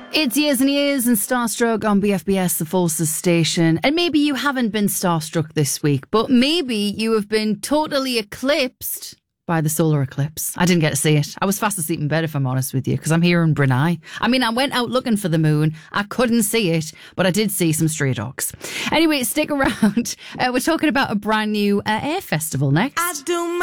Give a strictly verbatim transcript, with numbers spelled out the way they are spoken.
It's Years and Years and Starstruck on B F B S, the Forces station. And maybe you haven't been starstruck this week, but maybe you have been totally eclipsed by the solar eclipse. I didn't get to see it. I was fast asleep in bed, if I'm honest with you, because I'm here in Brunei. I mean, I went out looking for the moon. I couldn't see it, but I did see some stray dogs. Anyway, stick around. Uh, we're talking about a brand new uh, air festival next. I do my